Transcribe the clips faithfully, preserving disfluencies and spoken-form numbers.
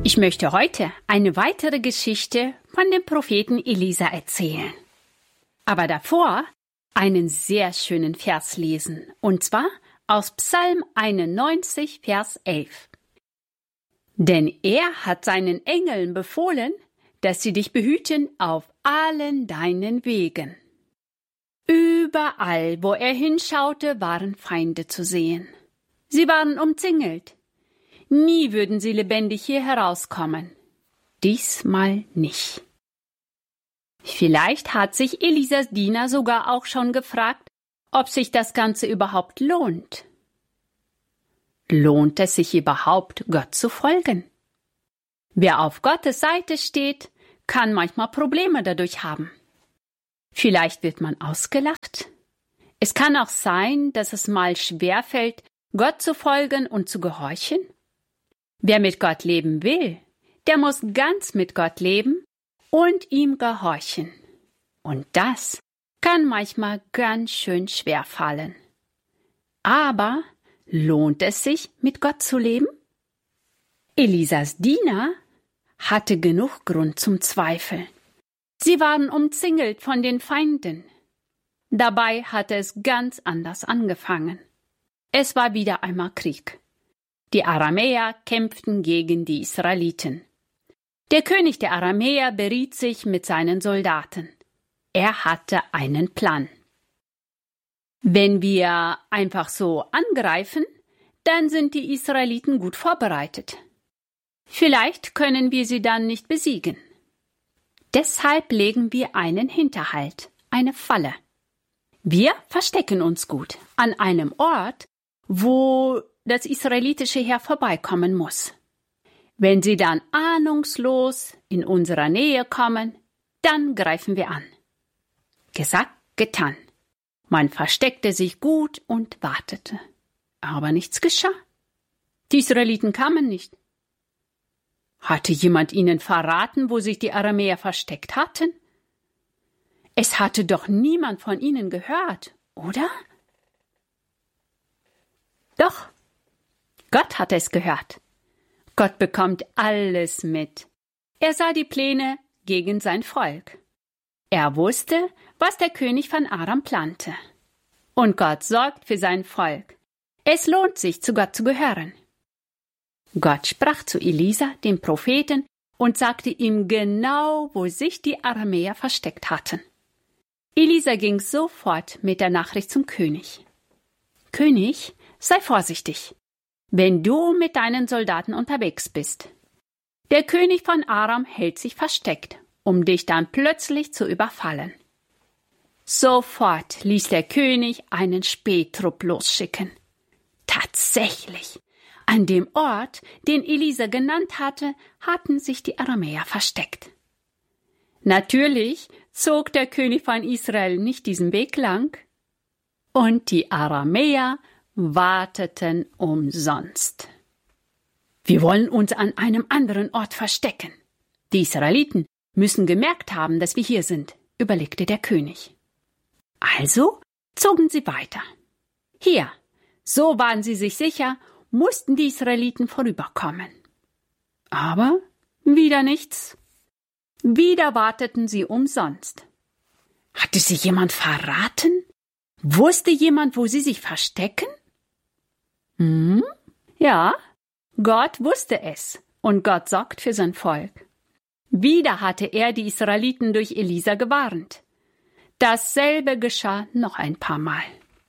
Ich möchte heute eine weitere Geschichte von dem Propheten Elisa erzählen. Aber davor einen sehr schönen Vers lesen, und zwar aus Psalm einundneunzig, Vers elf. Denn er hat seinen Engeln befohlen, dass sie dich behüten auf allen deinen Wegen. Überall, wo er hinschaute, waren Feinde zu sehen. Sie waren umzingelt. Nie würden sie lebendig hier herauskommen. Diesmal nicht. Vielleicht hat sich Elisas Diener sogar auch schon gefragt, ob sich das Ganze überhaupt lohnt. Lohnt es sich überhaupt, Gott zu folgen? Wer auf Gottes Seite steht, kann manchmal Probleme dadurch haben. Vielleicht wird man ausgelacht. Es kann auch sein, dass es mal schwerfällt, Gott zu folgen und zu gehorchen. Wer mit Gott leben will, der muss ganz mit Gott leben und ihm gehorchen. Und das kann manchmal ganz schön schwer fallen. Aber lohnt es sich, mit Gott zu leben? Elisas Diener hatte genug Grund zum Zweifeln. Sie waren umzingelt von den Feinden. Dabei hatte es ganz anders angefangen. Es war wieder einmal Krieg. Die Aramäer kämpften gegen die Israeliten. Der König der Aramäer beriet sich mit seinen Soldaten. Er hatte einen Plan. Wenn wir einfach so angreifen, dann sind die Israeliten gut vorbereitet. Vielleicht können wir sie dann nicht besiegen. Deshalb legen wir einen Hinterhalt, eine Falle. Wir verstecken uns gut an einem Ort, wo das israelitische Heer vorbeikommen muss. Wenn sie dann ahnungslos in unserer Nähe kommen, dann greifen wir an. Gesagt, getan. Man versteckte sich gut und wartete. Aber nichts geschah. Die Israeliten kamen nicht. Hatte jemand ihnen verraten, wo sich die Aramäer versteckt hatten? Es hatte doch niemand von ihnen gehört, oder? Doch, Gott hatte es gehört. Gott bekommt alles mit. Er sah die Pläne gegen sein Volk. Er wusste, was der König von Aram plante. Und Gott sorgt für sein Volk. Es lohnt sich, zu Gott zu gehören. Gott sprach zu Elisa, dem Propheten, und sagte ihm genau, wo sich die Aramäer versteckt hatten. Elisa ging sofort mit der Nachricht zum König. König, sei vorsichtig, wenn du mit deinen Soldaten unterwegs bist. Der König von Aram hält sich versteckt, um dich dann plötzlich zu überfallen. Sofort ließ der König einen Spähtrupp losschicken. Tatsächlich, an dem Ort, den Elisa genannt hatte, hatten sich die Aramäer versteckt. Natürlich zog der König von Israel nicht diesen Weg lang, und die Aramäer warteten umsonst. Wir wollen uns an einem anderen Ort verstecken. Die Israeliten müssen gemerkt haben, dass wir hier sind, überlegte der König. Also zogen sie weiter. Hier, so waren sie sich sicher, mussten die Israeliten vorüberkommen. Aber wieder nichts. Wieder warteten sie umsonst. Hatte sie jemand verraten? Wusste jemand, wo sie sich verstecken? Hm? Ja, Gott wusste es, und Gott sorgt für sein Volk. Wieder hatte er die Israeliten durch Elisa gewarnt. Dasselbe geschah noch ein paar Mal.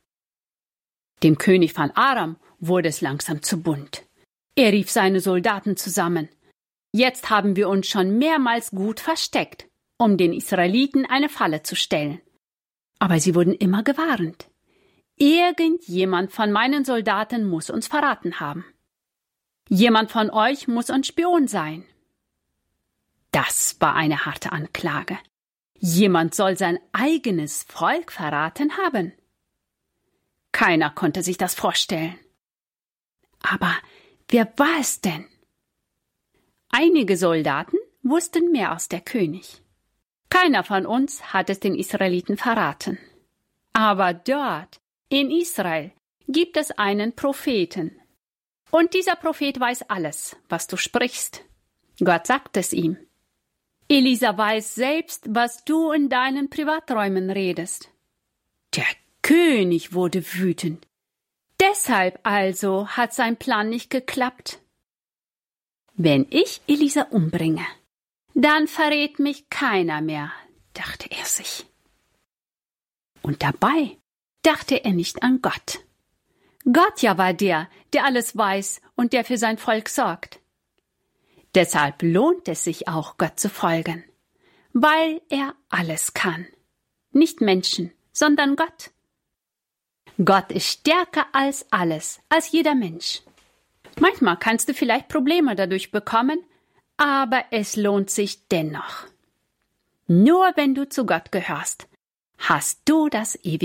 Dem König von Aram wurde es langsam zu bunt. Er rief seine Soldaten zusammen. Jetzt haben wir uns schon mehrmals gut versteckt, um den Israeliten eine Falle zu stellen. Aber sie wurden immer gewarnt. Irgendjemand von meinen Soldaten muss uns verraten haben. Jemand von euch muss ein Spion sein. Das war eine harte Anklage. Jemand soll sein eigenes Volk verraten haben. Keiner konnte sich das vorstellen. Aber wer war es denn? Einige Soldaten wussten mehr als der König. Keiner von uns hat es den Israeliten verraten. Aber dort, in Israel, gibt es einen Propheten. Und dieser Prophet weiß alles, was du sprichst. Gott sagt es ihm. Elisa weiß selbst, was du in deinen Privaträumen redest. Der König wurde wütend. Deshalb also hat sein Plan nicht geklappt. Wenn ich Elisa umbringe, dann verrät mich keiner mehr, dachte er sich. Und dabei dachte er nicht an Gott. Gott ja war der, der alles weiß und der für sein Volk sorgt. Deshalb lohnt es sich auch, Gott zu folgen, weil er alles kann. Nicht Menschen, sondern Gott. Gott ist stärker als alles, als jeder Mensch. Manchmal kannst du vielleicht Probleme dadurch bekommen, aber es lohnt sich dennoch. Nur wenn du zu Gott gehörst, hast du das ewige